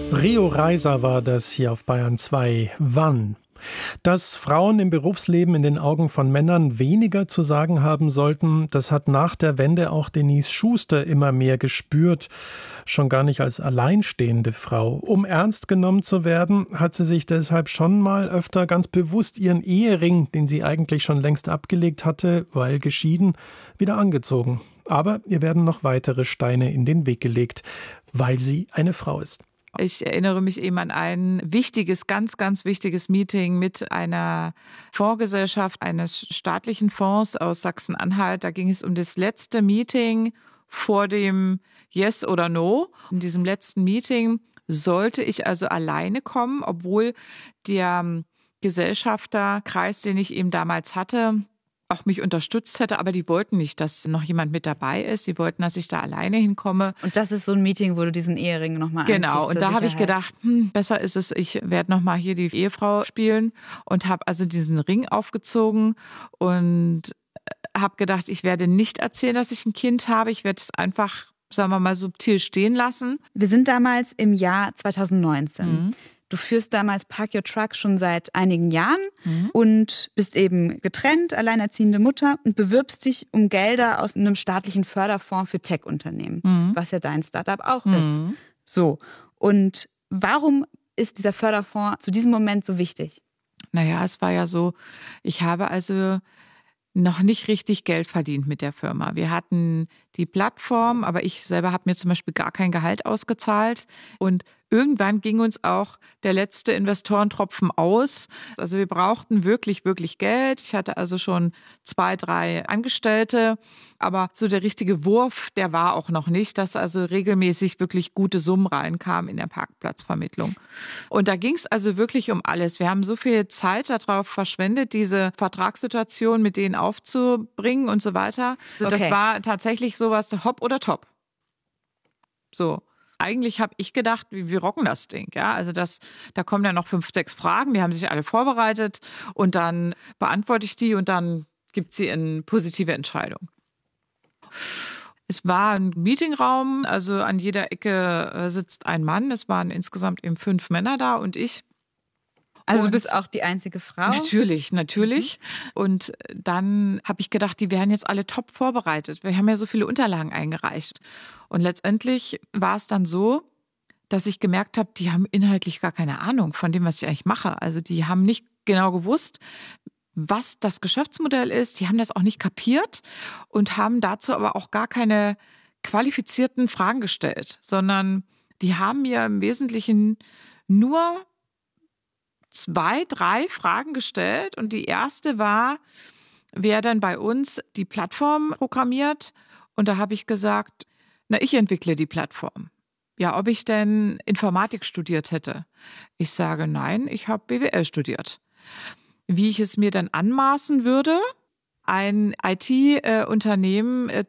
Rio Reiser war das hier auf Bayern 2. Wann? Dass Frauen im Berufsleben in den Augen von Männern weniger zu sagen haben sollten, das hat nach der Wende auch Denise Schuster immer mehr gespürt. Schon gar nicht als alleinstehende Frau. Um ernst genommen zu werden, hat sie sich deshalb schon mal öfter ganz bewusst ihren Ehering, den sie eigentlich schon längst abgelegt hatte, weil geschieden, wieder angezogen. Aber ihr werden noch weitere Steine in den Weg gelegt, weil sie eine Frau ist. Ich erinnere mich eben an ein wichtiges, ganz, ganz wichtiges Meeting mit einer Fondsgesellschaft eines staatlichen Fonds aus Sachsen-Anhalt. Da ging es um das letzte Meeting vor dem Yes oder No. In diesem letzten Meeting sollte ich also alleine kommen, obwohl der Gesellschafterkreis, den ich eben damals hatte, auch mich unterstützt hätte, aber die wollten nicht, dass noch jemand mit dabei ist. Sie wollten, dass ich da alleine hinkomme. Und das ist so ein Meeting, wo du diesen Ehering nochmal anziehst. Genau, und da habe ich gedacht, besser ist es, ich werde nochmal hier die Ehefrau spielen und habe also diesen Ring aufgezogen und habe gedacht, ich werde nicht erzählen, dass ich ein Kind habe. Ich werde es einfach, sagen wir mal, subtil stehen lassen. Wir sind damals im Jahr 2019. Du führst damals Park Your Truck schon seit einigen Jahren und bist eben getrennt, alleinerziehende Mutter und bewirbst dich um Gelder aus einem staatlichen Förderfonds für Tech-Unternehmen, was ja dein Startup auch ist. So. Und warum ist dieser Förderfonds zu diesem Moment so wichtig? Naja, es war ja so, ich habe also noch nicht richtig Geld verdient mit der Firma. Wir hatten die Plattform, aber ich selber habe mir zum Beispiel gar kein Gehalt ausgezahlt. Und irgendwann ging uns auch der letzte Investorentropfen aus. Also wir brauchten wirklich, wirklich Geld. Ich hatte also schon 2, 3 Angestellte. Aber so der richtige Wurf, der war auch noch nicht, dass also regelmäßig wirklich gute Summen reinkamen in der Parkplatzvermittlung. Und da ging es also wirklich um alles. Wir haben so viel Zeit darauf verschwendet, diese Vertragssituation mit denen aufzubringen und so weiter. Also das war tatsächlich sowas, hopp oder top. So. Eigentlich habe ich gedacht, wir rocken das Ding. Ja? Also da kommen dann noch 5, 6 Fragen, die haben sich alle vorbereitet und dann beantworte ich die und dann gibt sie eine positive Entscheidung. Es war ein Meetingraum, also an jeder Ecke sitzt ein Mann. Es waren insgesamt eben 5 Männer da und ich. Also du bist auch die einzige Frau? Natürlich. Und dann habe ich gedacht, die wären jetzt alle top vorbereitet. Wir haben ja so viele Unterlagen eingereicht. Und letztendlich war es dann so, dass ich gemerkt habe, die haben inhaltlich gar keine Ahnung von dem, was ich eigentlich mache. Also die haben nicht genau gewusst, was das Geschäftsmodell ist. Die haben das auch nicht kapiert und haben dazu aber auch gar keine qualifizierten Fragen gestellt, sondern die haben mir im Wesentlichen nur 2, 3 Fragen gestellt und die erste war, wer denn bei uns die Plattform programmiert? Und da habe ich gesagt, ich entwickle die Plattform. Ja, ob ich denn Informatik studiert hätte? Ich sage, nein, ich habe BWL studiert. Wie ich es mir dann anmaßen würde, ein IT-Unternehmen